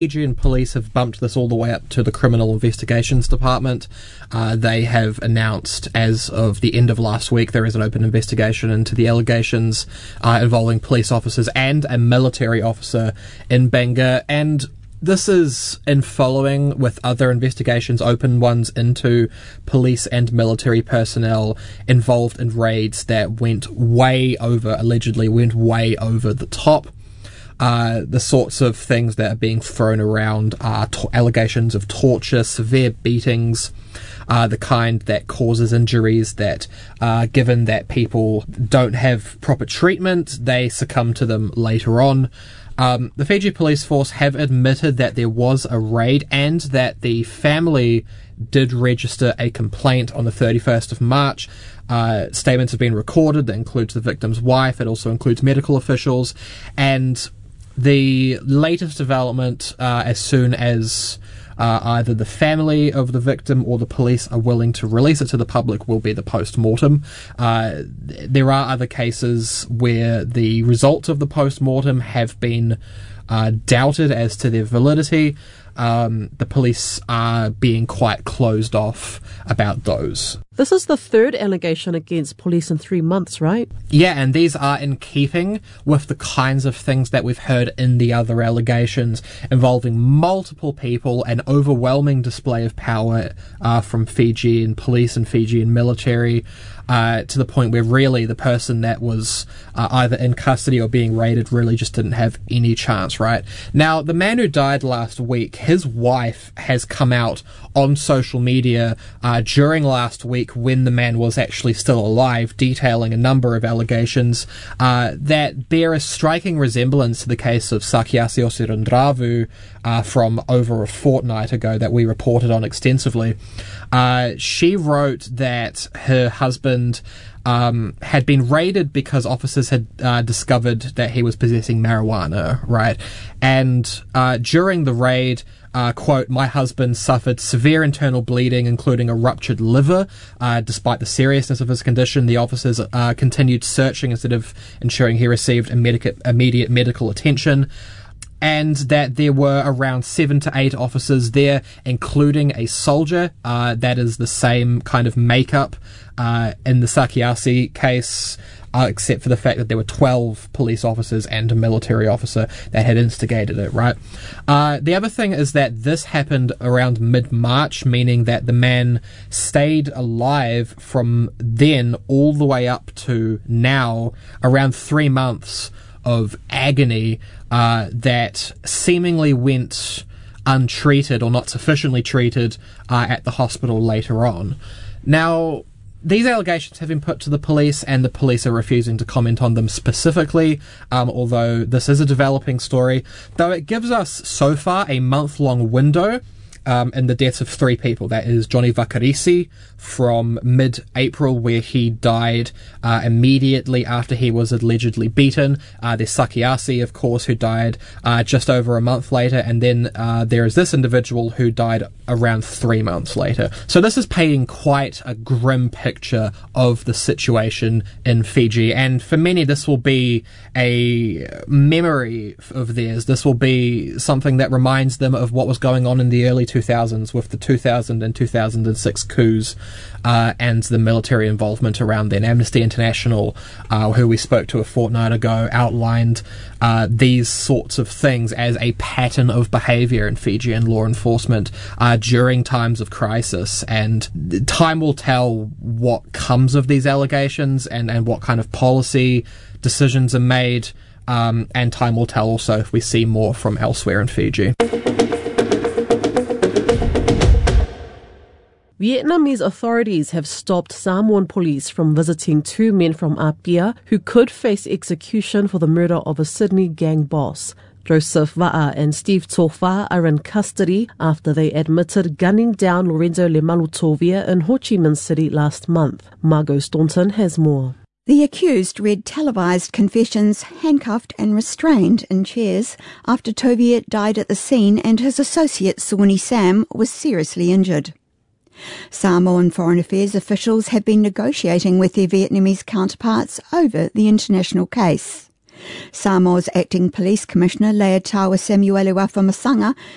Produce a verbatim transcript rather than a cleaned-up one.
Fijian police have bumped this all the way up to the Criminal Investigations Department. Uh, they have announced as of the end of last week there is an open investigation into the allegations uh, involving police officers and a military officer in Benga. And this is in following with other investigations, open ones into police and military personnel involved in raids that went way over, allegedly went way over the top. Uh, the sorts of things that are being thrown around are to- allegations of torture, severe beatings, uh, the kind that causes injuries that, uh, given that people don't have proper treatment, they succumb to them later on. Um, the Fiji Police Force have admitted that there was a raid and that the family did register a complaint on the thirty-first of March. Uh, statements have been recorded that includes the victim's wife. It also includes medical officials. And the latest development, uh, as soon as uh, either the family of the victim or the police are willing to release it to the public, will be the post-mortem. Uh, there are other cases where the results of the post-mortem have been uh, doubted as to their validity. Um, the police are being quite closed off about those. This is the third allegation against police in three months, right? Yeah, and these are in keeping with the kinds of things that we've heard in the other allegations involving multiple people, an overwhelming display of power uh, from Fijian police and Fijian military, uh, to the point where really the person that was uh, either in custody or being raided really just didn't have any chance, right? Now, the man who died last week, his wife has come out on social media uh, during last week when the man was actually still alive, detailing a number of allegations uh, that bear a striking resemblance to the case of Sakiasi Osirandravu uh, from over a fortnight ago that we reported on extensively. Uh, she wrote that her husband Um, had been raided because officers had uh, discovered that he was possessing marijuana, right? And uh, during the raid, uh, quote, "My husband suffered severe internal bleeding, including a ruptured liver. Uh, despite the seriousness of his condition, the officers uh, continued searching instead of ensuring he received immediate, immediate medical attention." And that there were around seven to eight officers there, including a soldier. Uh, that is the same kind of makeup uh, in the Sakiasi case, uh, except for the fact that there were twelve police officers and a military officer that had instigated it, right? Uh, the other thing is that this happened around mid-March, meaning that the man stayed alive from then all the way up to now, around three months of agony uh, that seemingly went untreated or not sufficiently treated uh, at the hospital later on. Now, these allegations have been put to the police, and the police are refusing to comment on them specifically, um, although this is a developing story, though it gives us, so far, a month-long window Um, in the deaths of three people. That is Johnny Vakarisi from mid-April, where he died uh, immediately after he was allegedly beaten. Uh, there's Sakiasi, of course, who died uh, just over a month later, and then uh, there is this individual who died around three months later. So this is painting quite a grim picture of the situation in Fiji, and for many this will be a memory of theirs. This will be something that reminds them of what was going on in the early two thousands with the two thousand and two thousand six coups uh, and the military involvement around then. Amnesty International, uh, who we spoke to a fortnight ago, outlined uh, these sorts of things as a pattern of behaviour in Fijian law enforcement uh, during times of crisis, and time will tell what comes of these allegations and, and what kind of policy decisions are made, um, and time will tell also if we see more from elsewhere in Fiji. Vietnamese authorities have stopped Samoan police from visiting two men from Apia who could face execution for the murder of a Sydney gang boss. Joseph Va'a and Steve Tofa are in custody after they admitted gunning down Lorenzo Lemalutovia in Ho Chi Minh City last month. Margot Staunton has more. The accused read televised confessions, handcuffed and restrained in chairs after Tovia died at the scene and his associate Sawney Sam was seriously injured. Samoan Foreign Affairs officials have been negotiating with their Vietnamese counterparts over the international case. Samoa's acting police commissioner Leataua Samuelu Afamasanga